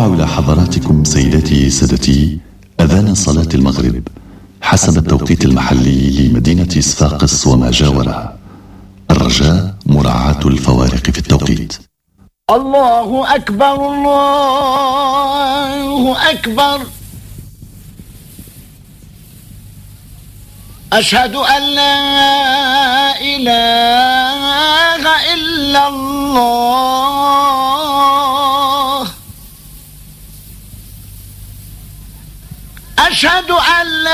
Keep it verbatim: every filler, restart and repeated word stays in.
نستمع إلى حضراتكم سيداتي سادتي أذان صلاة المغرب حسب التوقيت المحلي لمدينة صفاقس وما جاورها. الرجاء مراعاة الفوارق في التوقيت. الله أكبر الله أكبر، أشهد أن لا